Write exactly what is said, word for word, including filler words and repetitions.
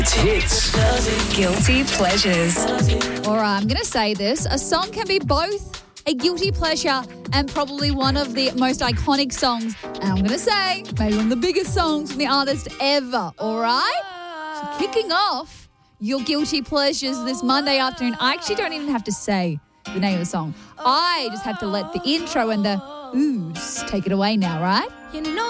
Hits. Guilty pleasures. All right, I'm going to say this. A song can be both a guilty pleasure and probably one of the most iconic songs. And I'm going to say maybe one of the biggest songs from the artist ever. All right? So kicking off your guilty pleasures this Monday afternoon. I actually don't even have to say the name of the song. I just have to let the intro and the oohs take it away now, right? You know